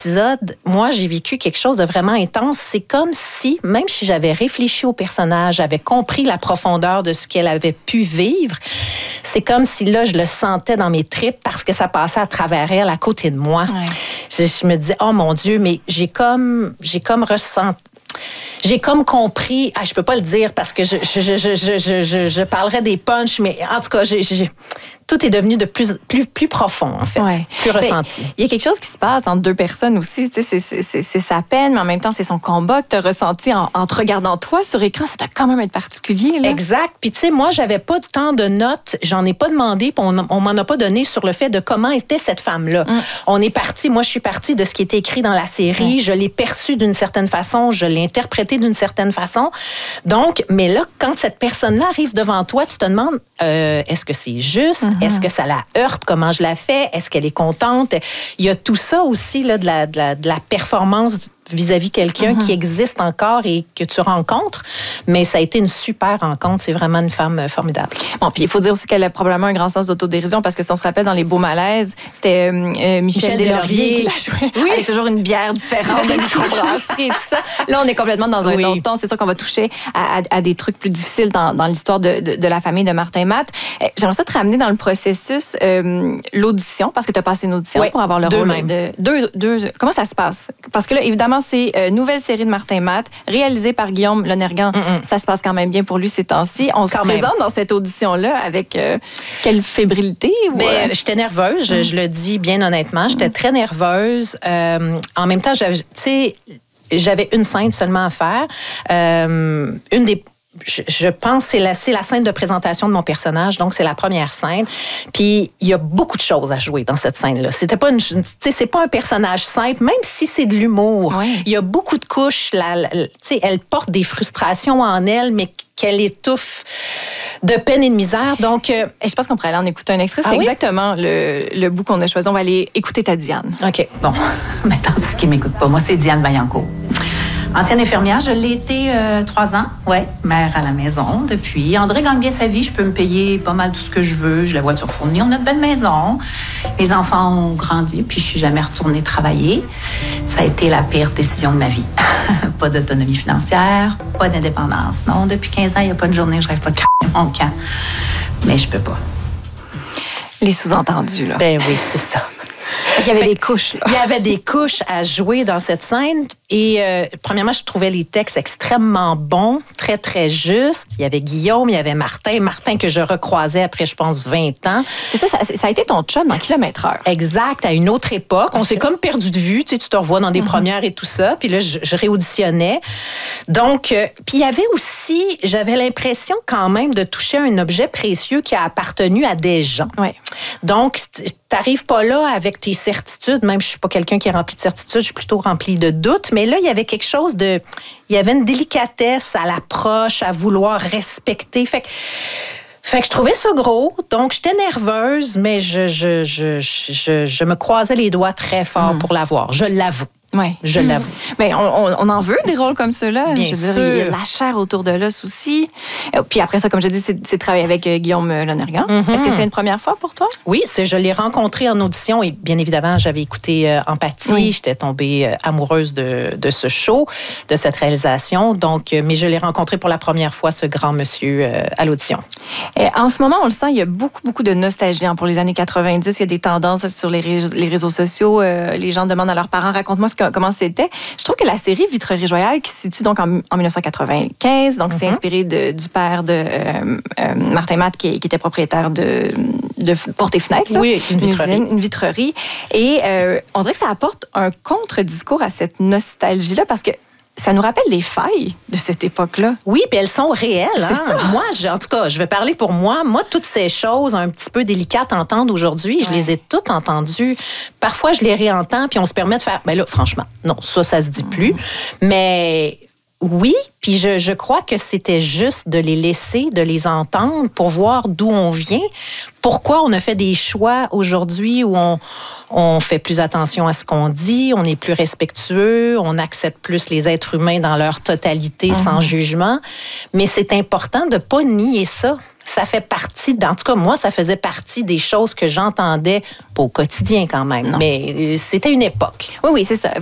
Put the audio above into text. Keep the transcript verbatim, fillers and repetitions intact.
épisode, moi, j'ai vécu quelque chose de vraiment intense. C'est comme si, même si j'avais réfléchi au personnage, j'avais compris la profondeur de ce qu'elle avait pu vivre, c'est comme si là, je le sentais dans mes tripes parce que ça passait à travers elle, à côté de moi. Ouais. Je, je me disais, oh mon Dieu, mais j'ai comme, j'ai comme ressenti. J'ai comme compris, ah, je peux pas le dire parce que je, je, je, je, je, je, je parlerais des punchs, mais en tout cas, j'ai, j'ai, tout est devenu de plus, plus, plus profond, en fait, ouais. plus ressenti. Il y a quelque chose qui se passe entre deux personnes aussi. Tu sais, c'est, c'est, c'est, c'est sa peine, mais en même temps, c'est son combat que tu as ressenti en, en te regardant toi sur écran. Ça doit quand même être particulier. Là. Exact. Puis, tu sais, moi, j'avais pas tant de notes. J'en ai pas demandé, puis on, on m'en a pas donné sur le fait de comment était cette femme-là. Mm. On est parti, moi, je suis partie de ce qui était écrit dans la série. Mm. Je l'ai perçu d'une certaine façon. Je l'ai interprété d'une certaine façon. Donc, mais là, quand cette personne-là arrive devant toi, tu te demandes, euh, est-ce que c'est juste? Mm-hmm. Est-ce que ça la heurte? Comment je la fais? Est-ce qu'elle est contente? Il y a tout ça aussi, là, de la, de la, de la performance vis-à-vis quelqu'un mm-hmm. qui existe encore et que tu rencontres. Mais ça a été une super rencontre. C'est vraiment une femme formidable. Bon, puis il faut dire aussi qu'elle a probablement un grand sens d'autodérision parce que si on se rappelle dans Les Beaux Malaises, c'était euh, Michel, Michel Deslauriers qui la jouait. Oui. Avec toujours une bière différente de microbrasserie et tout ça. Là, on est complètement dans un oui. autre ton. C'est sûr qu'on va toucher à, à, à des trucs plus difficiles dans, dans l'histoire de, de, de la famille de Martin Matt. J'aimerais ça te ramener dans le processus euh, l'audition parce que tu as passé une audition oui. pour avoir le deux rôle même. de... Deux, deux, comment ça se passe? Parce que là, évidemment, c'est une nouvelle série de Martin Matt, réalisée par Guillaume Lonergan. Mm-mm. Ça se passe quand même bien pour lui ces temps-ci. On se quand présente même. Dans cette audition-là avec euh, quelle fébrilité? Ou, ben, euh... J'étais nerveuse, je, je le dis bien honnêtement. J'étais mm. très nerveuse. Euh, en même temps, j'avais, tu sais, j'avais une scène seulement à faire. Euh, une des Je, je pense que c'est la, c'est la scène de présentation de mon personnage, donc c'est la première scène. Puis il y a beaucoup de choses à jouer dans cette scène-là. C'était pas une, tu sais, c'est pas un personnage simple, même si c'est de l'humour. Oui. Il y a beaucoup de couches. La, la, tu sais, elle porte des frustrations en elle, mais qu'elle étouffe de peine et de misère. Donc, euh, et je pense qu'on pourrait aller en écouter un extrait. C'est ah oui? exactement le, le bout qu'on a choisi. On va aller écouter ta Diane. OK, bon. Mais tandis qu'il m'écoute pas, moi c'est Diane Vaillancourt. Ancienne infirmière, je l'ai été euh, trois ans, ouais, mère à la maison depuis. André gagne bien sa vie, je peux me payer pas mal tout ce que je veux, j'ai la voiture fournie, on a de belles maisons. Les enfants ont grandi, puis je suis jamais retournée travailler. Ça a été la pire décision de ma vie. Pas d'autonomie financière, pas d'indépendance. Non, depuis quinze ans, il n'y a pas une journée où je rêve pas de créer mon camp. Mais je peux pas. Les sous-entendus, là. Ben oui, c'est ça. Il y avait fait, des couches. Là. Il y avait des couches à jouer dans cette scène. Et euh, premièrement, je trouvais les textes extrêmement bons, très, très justes. Il y avait Guillaume, il y avait Martin. Martin que je recroisais après, je pense, vingt ans. C'est ça, ça, ça a été ton chum dans Kilomètre Heure. Exact, à une autre époque. On okay. s'est comme perdu de vue. Tu sais, tu te revois dans des mm-hmm. premières et tout ça. Puis là, je, je réauditionnais. Donc, euh, puis il y avait aussi, j'avais l'impression quand même de toucher un objet précieux qui a appartenu à des gens. Ouais. Donc, t'arrives pas là avec tes certitudes. Même, je suis pas quelqu'un qui est rempli de certitudes. Je suis plutôt rempli de doutes. Mais là, il y avait quelque chose de... Il y avait une délicatesse à l'approche, à vouloir respecter. Fait que, fait que je trouvais ça gros. Donc, j'étais nerveuse, mais je, je, je, je, je me croisais les doigts très fort mmh. pour l'avoir. Je l'avoue. Oui. Je mmh. l'avoue. Mais on, on, on en veut des rôles comme ceux-là. Bien je sûr. Dire, il y a la chair autour de l'os aussi. Puis après ça, comme je dis, c'est, c'est travailler avec euh, Guillaume Lonergan. Mmh. Est-ce que c'était une première fois pour toi? Oui, c'est, je l'ai rencontré en audition et bien évidemment, j'avais écouté euh, Empathie. Oui. J'étais tombée euh, amoureuse de, de ce show, de cette réalisation. Donc, euh, mais je l'ai rencontré pour la première fois, ce grand monsieur, euh, à l'audition. Et en ce moment, on le sent, il y a beaucoup, beaucoup de nostalgie hein, pour les années quatre-vingt-dix. Il y a des tendances sur les, ré- les réseaux sociaux. Euh, les gens demandent à leurs parents, raconte-moi ce que, comment c'était. Je trouve que la série Vitrerie Royale, qui se situe donc en, en dix-neuf cent quatre-vingt-quinze, donc mm-hmm. c'est inspiré de, du père de euh, euh, Martin Matt, qui, qui était propriétaire de, de Portes et Fenêtres. Là, oui, une vitrerie. Une, usine, une vitrerie. Et euh, on dirait que ça apporte un contre-discours à cette nostalgie-là, parce que ça nous rappelle les failles de cette époque-là. Oui, puis elles sont réelles. C'est hein? ça. Moi, je, en tout cas, je vais parler pour moi. Moi, toutes ces choses un petit peu délicates à entendre aujourd'hui, ouais. je les ai toutes entendues. Parfois, je les réentends, puis on se permet de faire... Ben là, franchement, non, ça, ça se dit plus. Mmh. Mais... Oui, puis je, je crois que c'était juste de les laisser, de les entendre pour voir d'où on vient. Pourquoi on a fait des choix aujourd'hui où on, on fait plus attention à ce qu'on dit, on est plus respectueux, on accepte plus les êtres humains dans leur totalité mm-hmm. sans jugement. Mais c'est important de ne pas nier ça. ça fait partie, en tout cas, moi, ça faisait partie des choses que j'entendais, pas au quotidien quand même, non. mais c'était une époque. Oui, oui, c'est ça.